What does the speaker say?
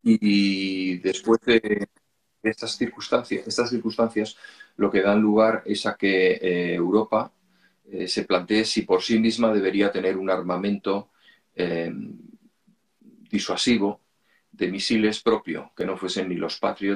Y después de estas circunstancias lo que dan lugar es a que Europa se plantee si por sí misma debería tener un armamento eh, disuasivo de misiles propio, que no fuesen ni los Patriot